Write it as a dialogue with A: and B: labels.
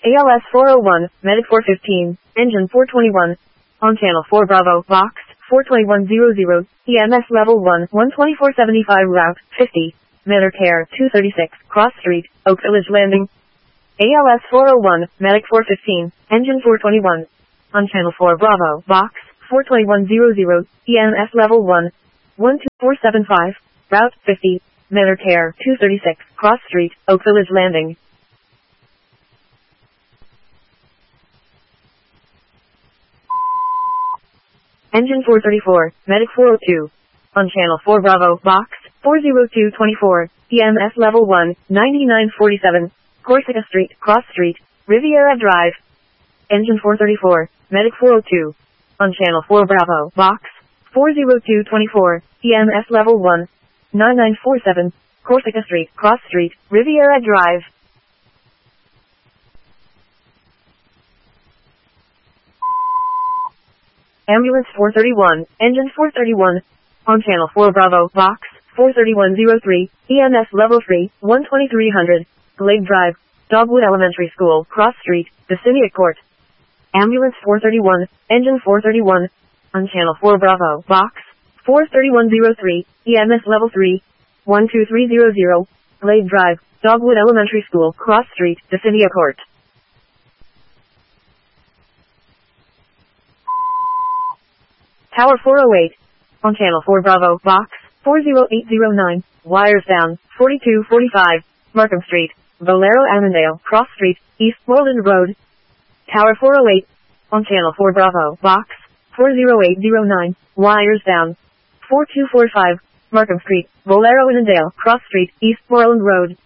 A: ALS 401, Medic 415, Engine 421. On Channel 4 Bravo, Box 42100, EMS Level 1, 12475 Route 50, Medicare 236, Cross Street, Oak Village Landing. ALS 401, Medic 415, Engine 421. On Channel 4 Bravo, Box 42100, EMS Level 1, 12475, Route 50, Medicare 236, Cross Street, Oak Village Landing. Engine 434, Medic 402. On Channel 4 Bravo, Box 40224, EMS Level 1, 9947, Corsica Street, Cross Street, Riviera Drive. Engine 434, Medic 402. On Channel 4 Bravo, Box 40224, EMS Level 1, 9947, Corsica Street, Cross Street, Riviera Drive. Ambulance 431, Engine 431. On Channel 4 Bravo, Box 43103, EMS Level 3, 12300, Glade Drive, Dogwood Elementary School, Cross Street, Decinia Court. Ambulance 431, Engine 431. On Channel 4 Bravo, Box 43103, EMS Level 3, 12300, Glade Drive, Dogwood Elementary School, Cross Street, Decinia Court. Tower 408. On Channel 4 Bravo, Box 40809, wires down, 4245, Markham Street, Valero Annandale, Cross Street, East Moreland Road. Tower 408. On Channel 4 Bravo, Box 40809, wires down, 4245, Markham Street, Valero Annandale, Cross Street, East Moreland Road.